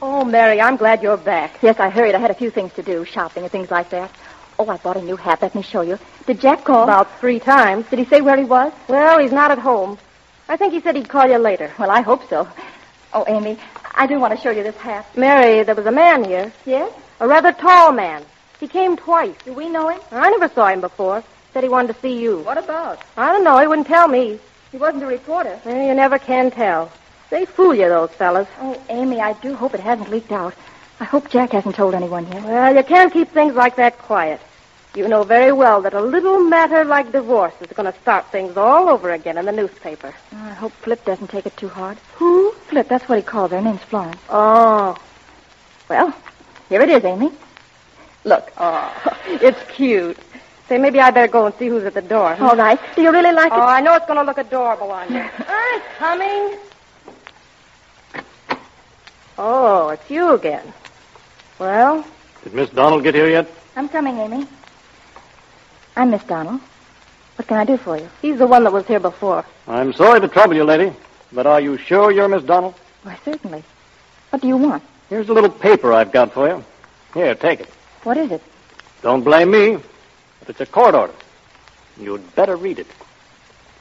Oh, Mary, I'm glad you're back. Yes, I hurried. I had a few things to do, shopping and things like that. Oh, I bought a new hat. Let me show you. Did Jack call? About 3 times. Did he say where he was? Well, he's not at home. I think he said he'd call you later. Well, I hope so. Oh, Amy, I do want to show you this hat. Mary, there was a man here. Yes? A rather tall man. He came twice. Do we know him? I never saw him before. Said he wanted to see you. What about? I don't know. He wouldn't tell me. He wasn't a reporter. Well, you never can tell. They fool you, those fellas. Oh, Amy, I do hope it hasn't leaked out. I hope Jack hasn't told anyone yet. Well, you can't keep things like that quiet. You know very well that a little matter like divorce is going to start things all over again in the newspaper. Oh, I hope Flip doesn't take it too hard. Who? Flip, that's what he calls her. Her name's Florence. Oh. Well, here it is, Amy. Look. Oh, it's cute. Say, maybe I better go and see who's at the door. All right. Do you really like it? Oh, I know it's going to look adorable on you. I'm coming. Oh, it's you again. Well? Did Miss Donald get here yet? I'm coming, Amy. I'm Miss Donald. What can I do for you? He's the one that was here before. I'm sorry to trouble you, lady, but are you sure you're Miss Donald? Why, certainly. What do you want? Here's a little paper I've got for you. Here, take it. What is it? Don't blame me, but it's a court order. You'd better read it.